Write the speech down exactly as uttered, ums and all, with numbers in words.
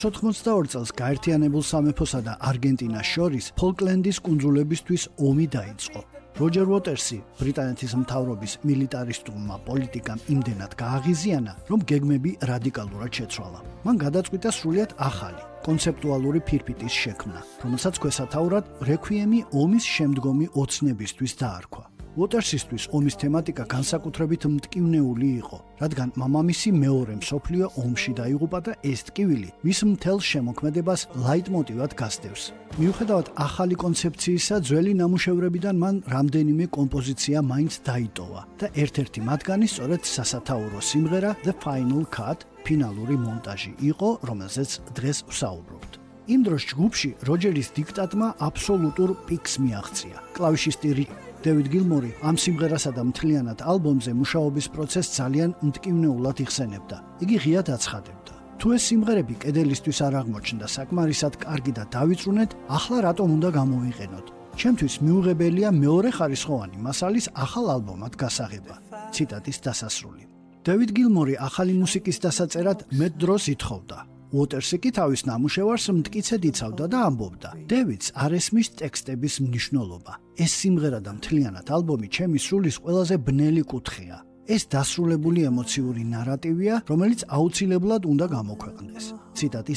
ოთხმოცდაორი წელს გაერთიანებულ სამეფოსა და არგენტინას შორის ფოლკლენდის კუნძულებისთვის ომი დაიწყო. როჯერ უოტერსი ბრიტანეთის მთავრობის მილიტარისტულმა პოლიტიკამ იმდენად გააღიზიანა, რომ გეგმები რადიკალურად შეცვალა. მან გადაწყვიტა სრულიად ახალი, კონცეპტუალური ფირფიტის შექმნა, რომელსაც ქვესათაურად რექვიემი ომის შემდგომი ოცნებისთვის დაარქვა. უოტერსისთვის ომის თემატიკა განსაკუთრებით მტკივნეული იყო, რადგან მამამისი მეორე მსოფლიო ომში დაიღუპა და ეს ტკივილი მის მთელ შემოქმედებას ლაიტმოტივად გასდევს. მიუხედავად ახალი კონცეფციისა, ძველი ნამუშევრებიდან მან რამდენიმე კომპოზიცია მაინც დაიტოვა და ერთ-ერთი მათგანი სწორედ სასათაურო სიმღერა The Final Cut, ფინალური მონტაჟი იყო, რომელზეც დღეს ვსაუბრობთ. იმ დროს ჯგუფში როჯერის დიქტატმა აბსოლუტურ პიკს მიაღწია. კლავიშისტი დევიდ გილმორი ამ სიმღერასა და მთლიანად ალბომზე მუშაობის პროცესს ძალიან მტკივნეულად იხსენებდა. იგი ღიად აცხადებდა. თუ ეს სიმღერები კედელისთვის არ აღმოჩნდა საკმარისად კარგი და დავიწრუნეთ, ახლა რატომ უნდა გამოვიყენოთ? ჩემთვის მიუღებელია მეორე ხარისხოვანი მასალის ახალ ალბომად გასაღება. ციტატის დასასრული. დევიდ გილმორი ახალი მუსიკის დასაწერად მეტ დროს ითხოვდა. უოტერსი კი თავის ნამუშევარს მტკიცედ იცავდა და ამბობდა: დევიდს არ ესმის ტექსტების მნიშვნელობა. ეს სიმღერა და მთლიანად ალბომი ჩემი სრულის ყველაზე ბნელი კუთხეა. ეს დასრულებული ემოციური ნარატივია, რომელიც აუცილებლად უნდა გამოქვეყნდეს. ციტატის